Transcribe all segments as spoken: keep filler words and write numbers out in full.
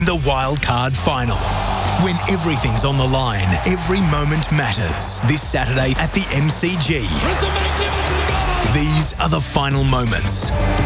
The Wild Card Final. When everything's on the line, every moment matters. This Saturday at the M C G. These are the final moments.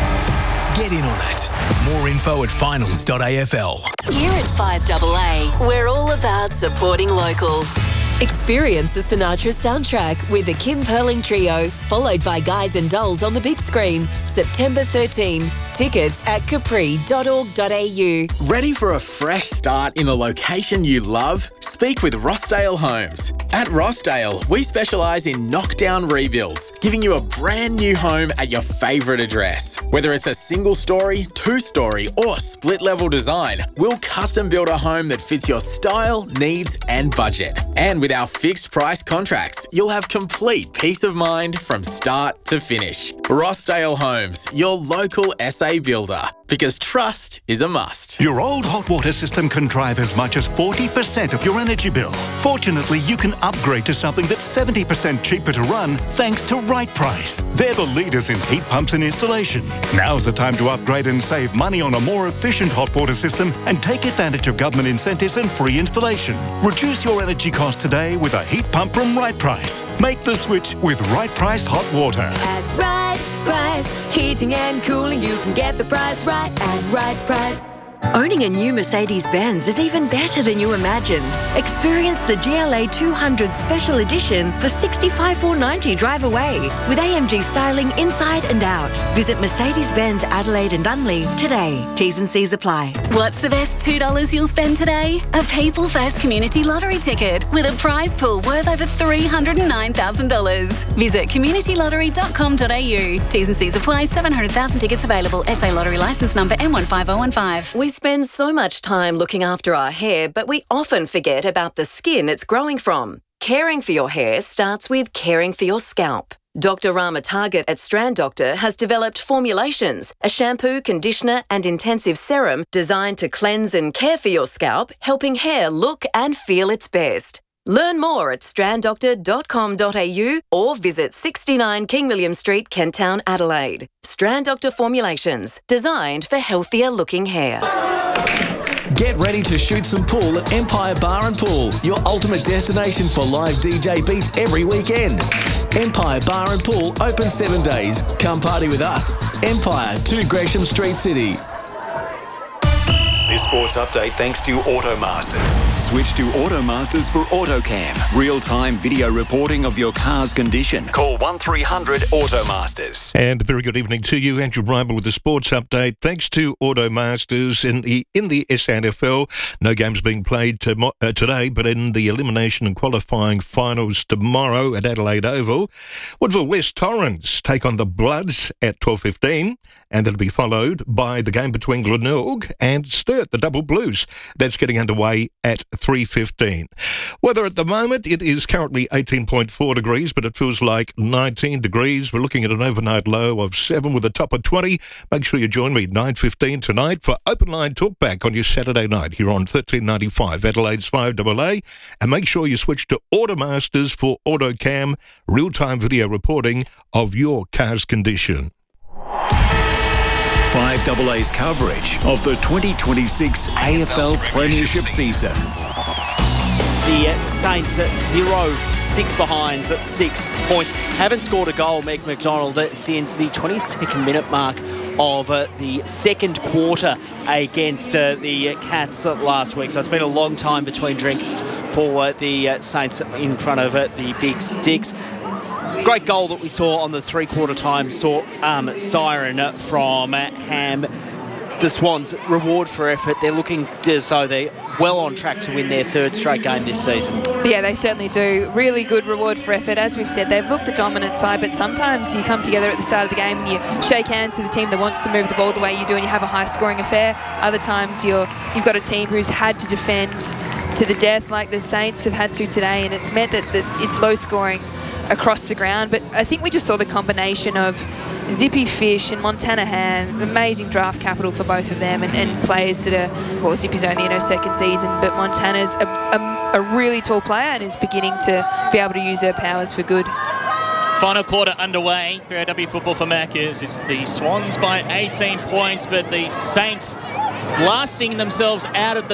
Get in on it. More info at finals dot A F L. Here at five A A, we're all about supporting local. Experience the Sinatra soundtrack with the Kim Perling Trio, followed by Guys and Dolls on the big screen, September thirteenth. Tickets at capri dot org dot A U. Ready for a fresh start in the location you love? Speak with Rossdale Homes. At Rossdale, we specialise in knockdown rebuilds, giving you a brand new home at your favourite address. Whether it's a single story, two story or split level design, we'll custom build a home that fits your style, needs and budget. And with our fixed price contracts, you'll have complete peace of mind from start to finish. Rossdale Homes, your local S A builder, because trust is a must. Your old hot water system can drive as much as forty percent of your energy bill. Fortunately, you can upgrade to something that's seventy percent cheaper to run thanks to Right Price. They're the leaders in heat pumps and installation. Now's the time to upgrade and save money on a more efficient hot water system and take advantage of government incentives and free installation. Reduce your energy cost today with a heat pump from Right Price. Make the switch with Right Price Hot Water. At Right Price, heating and cooling, you can get the price right at Right Price. Owning a new Mercedes-Benz is even better than you imagined. Experience the G L A two hundred Special Edition for sixty-five thousand four hundred ninety dollars drive away with A M G styling inside and out. Visit Mercedes-Benz Adelaide and Unley today. T's and C's apply. What's the best two dollars you'll spend today? A People First Community Lottery ticket with a prize pool worth over three hundred nine thousand dollars. Visit community lottery dot com dot A U. T's and C's apply. seven hundred thousand tickets available. S A Lottery licence number M one five zero one five. We spend so much time looking after our hair, but we often forget about the skin it's growing from. Caring for your hair starts with caring for your scalp. Doctor Rama Target at Strand Doctor has developed formulations, a shampoo, conditioner and intensive serum designed to cleanse and care for your scalp, helping hair look and feel its best. Learn more at strand doctor dot com dot A U or visit sixty-nine King William Street, Kent Town, Adelaide. Strand Doctor Formulations, designed for healthier looking hair. Get ready to shoot some pool at Empire Bar and Pool, your ultimate destination for live D J beats every weekend. Empire Bar and Pool open seven days. Come party with us. Empire, two Gresham Street, City. This sports update thanks to Automasters. Switch to Automasters for AutoCam. Real-time video reporting of your car's condition. Call one three hundred Automasters. And a very good evening to you, Andrew Brymer with the sports update. Thanks to Automasters in the in the S A N F L. No games being played to, uh, today, but in the elimination and qualifying finals tomorrow at Adelaide Oval. Woodville West Torrens take on the Bloods at twelve fifteen, and that'll be followed by the game between Glenelg and Sturt, the Double Blues. That's getting underway at three fifteen. Weather at the moment, it is currently eighteen point four degrees, but it feels like nineteen degrees. We're looking at an overnight low of seven with a top of twenty. Make sure you join me nine fifteen tonight for Open Line Talkback on your Saturday night here on thirteen ninety-five Adelaide's five A A. And make sure you switch to Automasters for AutoCam, real-time video reporting of your car's condition. five A A's coverage of the twenty twenty-six A F L Premiership season. The Saints at zero, six behinds at six points. Haven't scored a goal, Meg McDonald, since the twenty-second minute mark of uh, the second quarter against uh, the Cats last week. So it's been a long time between drinks for uh, the uh, Saints in front of uh, the Big Sticks. Great goal that we saw on the three-quarter time saw um, siren from uh, Ham. The Swans, reward for effort. They're looking as though they're well on track to win their third straight game this season. Yeah, they certainly do. Really good reward for effort. As we've said, they've looked the dominant side, but sometimes you come together at the start of the game and you shake hands with a team that wants to move the ball the way you do and you have a high-scoring affair. Other times you're, you've got a team who's had to defend to the death like the Saints have had to today, and it's meant that, that it's low-scoring across the ground. But I think we just saw the combination of Zippy Fish and Montana Han, amazing draft capital for both of them, and, and players that are, well, Zippy's only in her second season, but Montana's a, a, a really tall player and is beginning to be able to use her powers for good. Final quarter underway for A W Football for Macca's. It's the Swans by eighteen points, but the Saints blasting themselves out of the